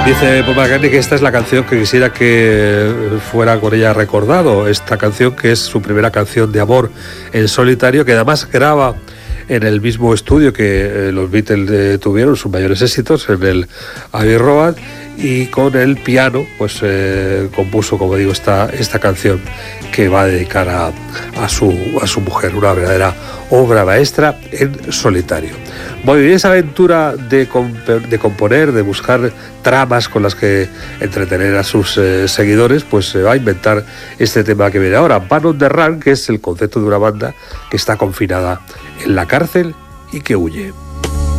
Dice Paul McCartney que esta es la canción que quisiera que fuera con ella recordado. Esta canción, que es su primera canción de amor en solitario, que además graba en el mismo estudio que los Beatles tuvieron sus mayores éxitos, en el Abbey Road, y con el piano pues compuso, como digo, esta canción que va a dedicar a su mujer, una verdadera obra maestra en solitario. Bueno, y esa aventura de componer, de buscar tramas con las que entretener a sus seguidores, pues se va a inventar este tema que viene ahora, Band on the Run, que es el concepto de una banda que está confinada en la cárcel y que huye.